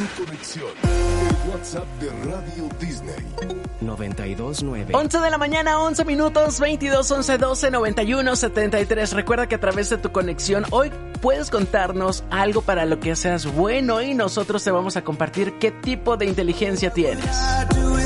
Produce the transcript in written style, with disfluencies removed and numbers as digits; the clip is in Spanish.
Tu conexión. El WhatsApp de Radio Disney. 929. 11 de la mañana, 11 minutos, 22 11 12 91 73. Recuerda que a través de tu conexión hoy puedes contarnos algo para lo que seas bueno y nosotros te vamos a compartir qué tipo de inteligencia tienes.